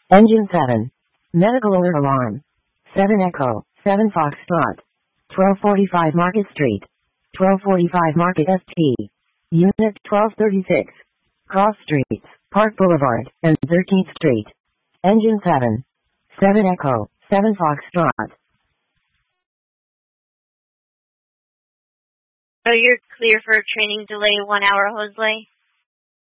Engine 7. Medical alert alarm. 7 Echo, 7 Foxtrot. 1245 Market Street. 1245 Market ST. Unit 1236. Cross Streets, Park Boulevard, and 13th Street. Engine 7. 7 Echo, 7 Foxtrot. So you're clear for training delay 1 hour, Jose?